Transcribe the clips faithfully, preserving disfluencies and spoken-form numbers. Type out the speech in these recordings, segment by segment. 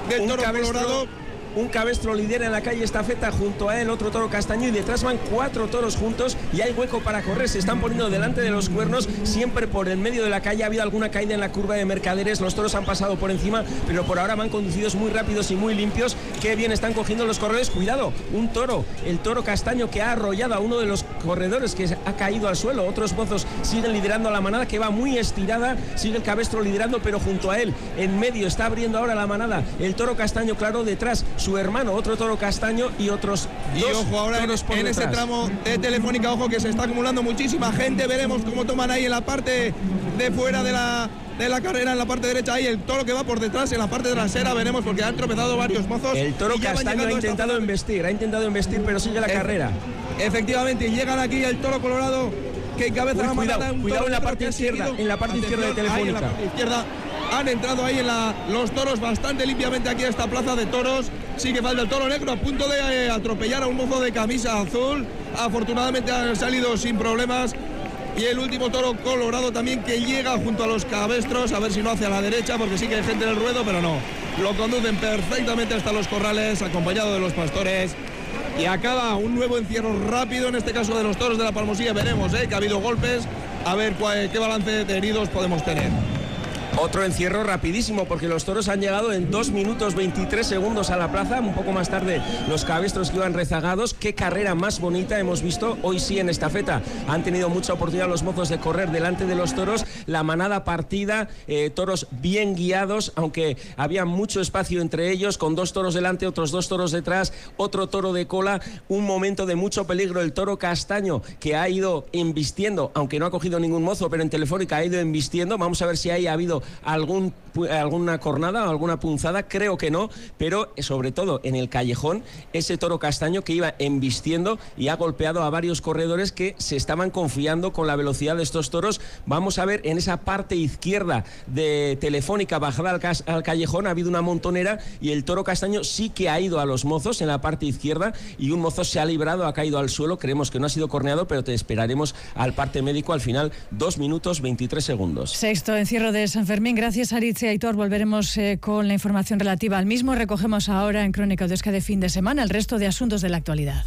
del toro colorado. Un cabestro lidera en la calle estafeta, junto a él otro toro castaño y detrás van cuatro toros juntos y hay hueco para correr. Se están poniendo delante de los cuernos, siempre por el medio de la calle. Ha habido alguna caída en la curva de Mercaderes, los toros han pasado por encima, pero por ahora van conducidos muy rápidos y muy limpios. Qué bien están cogiendo los corredores. Cuidado, un toro, el toro castaño, que ha arrollado a uno de los corredores, que ha caído al suelo. Otros mozos siguen liderando a la manada, que va muy estirada. Sigue el cabestro liderando, pero junto a él, en medio, está abriendo ahora la manada el toro castaño, claro, detrás su hermano, otro toro castaño y otros y dos ojo ahora toros por en, en ese tramo de Telefónica, ojo que se está acumulando muchísima gente. Veremos cómo toman ahí en la parte de fuera de la de la carrera, en la parte derecha, ahí el toro que va por detrás, en la parte trasera veremos, porque han tropezado varios mozos. El toro castaño ha intentado embestir, ha intentado embestir, pero sigue la e carrera. Efectivamente, y llegan aquí el toro colorado que encabeza la manada. Cuidado en la parte izquierda, en la parte izquierda de Telefónica. Ahí en la parte izquierda. Han entrado ahí en la, los toros bastante limpiamente aquí a esta plaza de toros. Sí que falta el toro negro a punto de eh, atropellar a un mozo de camisa azul. Afortunadamente han salido sin problemas. Y el último toro colorado también, que llega junto a los cabestros, a ver si no hacia la derecha, porque sí que hay gente en el ruedo, pero no. Lo conducen perfectamente hasta los corrales, acompañado de los pastores. Y acaba un nuevo encierro rápido, en este caso de los toros de la Palmosilla. Veremos eh, que ha habido golpes, a ver cuál, qué balance de heridos podemos tener. Otro encierro rapidísimo, porque los toros han llegado en dos minutos veintitrés segundos a la plaza. Un poco más tarde los cabestros que iban rezagados. Qué carrera más bonita hemos visto hoy sí en estafeta. Han tenido mucha oportunidad los mozos de correr delante de los toros. La manada partida, eh, toros bien guiados, aunque había mucho espacio entre ellos, con dos toros delante, otros dos toros detrás, otro toro de cola. Un momento de mucho peligro, el toro castaño, que ha ido embistiendo, aunque no ha cogido ningún mozo, pero en Telefónica ha ido embistiendo. Vamos a ver si ahí ha habido algún alguna cornada o alguna punzada, creo que no, pero sobre todo en el callejón, ese toro castaño que iba embistiendo y ha golpeado a varios corredores que se estaban confiando con la velocidad de estos toros. Vamos a ver en esa parte izquierda de Telefónica, bajada al, al callejón, ha habido una montonera y el toro castaño sí que ha ido a los mozos en la parte izquierda y un mozo se ha librado, ha caído al suelo. Creemos que no ha sido corneado, pero te esperaremos al parte médico al final. Dos minutos veintitrés segundos. Sexto encierro de San Fermín. Gracias, Aritz y Aitor. Volveremos eh, con la información relativa al mismo. Recogemos ahora en Crónica de Euskadi de fin de semana el resto de asuntos de la actualidad.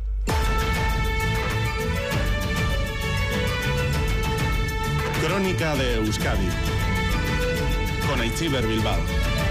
Crónica de Euskadi con Aitziber Bilbao.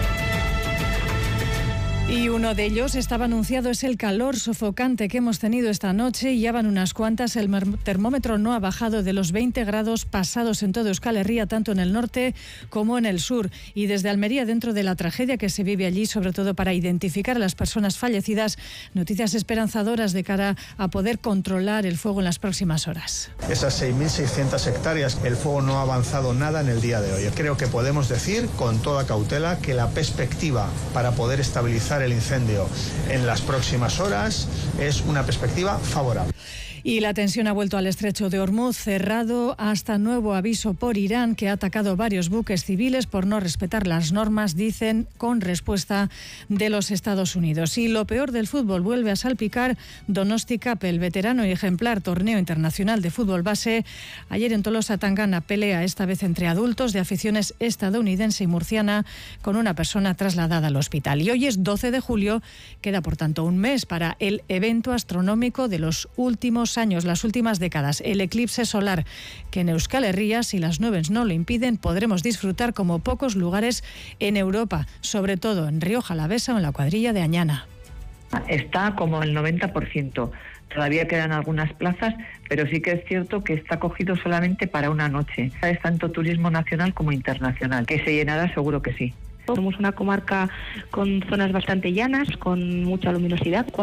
Y uno de ellos estaba anunciado, es el calor sofocante que hemos tenido esta noche. Y ya van unas cuantas, el termómetro no ha bajado de los veinte grados pasados en todo Euskal Herria, tanto en el norte como en el sur. Y desde Almería, dentro de la tragedia que se vive allí, sobre todo para identificar a las personas fallecidas, noticias esperanzadoras de cara a poder controlar el fuego en las próximas horas. Esas seis mil seiscientas hectáreas, el fuego no ha avanzado nada en el día de hoy. Creo que podemos decir con toda cautela que la perspectiva para poder estabilizar el incendio en las próximas horas es una perspectiva favorable. Y la tensión ha vuelto al estrecho de Hormuz, cerrado hasta nuevo aviso por Irán, que ha atacado varios buques civiles por no respetar las normas, dicen, con respuesta de los Estados Unidos. Y lo peor del fútbol, vuelve a salpicar Donosti Cup, el veterano y ejemplar torneo internacional de fútbol base. Ayer en Tolosa, Tangana, pelea esta vez entre adultos de aficiones estadounidense y murciana, con una persona trasladada al hospital. Y hoy es doce de julio, queda por tanto un mes para el evento astronómico de los últimos años, las últimas décadas, el eclipse solar, que en Euskal Herria, si las nubes no lo impiden, podremos disfrutar como pocos lugares en Europa, sobre todo en Rioja Alavesa o en la cuadrilla de Añana. Está como el noventa por ciento. Todavía quedan algunas plazas, pero sí que es cierto que está cogido solamente para una noche. Es tanto turismo nacional como internacional. Que se llenará, seguro que sí. Somos una comarca con zonas bastante llanas, con mucha luminosidad.